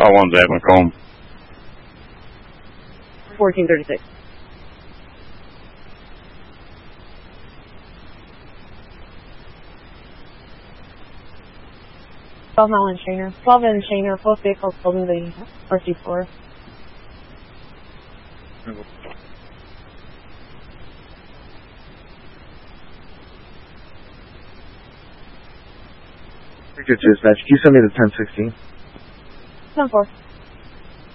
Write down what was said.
5-1 Zach Macomb. 1436. Mile and Shaner. 12 and Shaner, both vehicles holding the RC floor. Good dispatch. Can you send me the 1016? 10-4.